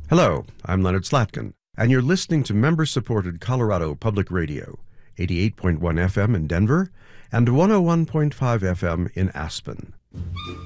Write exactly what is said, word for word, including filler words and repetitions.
Hello, I'm Leonard Slatkin, and you're listening to member-supported Colorado Public Radio, eighty-eight point one F M in Denver and one oh one point five F M in Aspen.